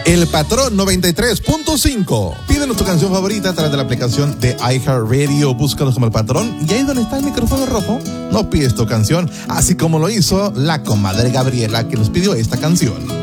El Patrón 93.5. Pídenos tu canción favorita a través de la aplicación de iHeartRadio. Búscanos como El Patrón y ahí donde está el micrófono rojo nos pides tu canción, así como lo hizo la comadre Gabriela, que nos pidió esta canción.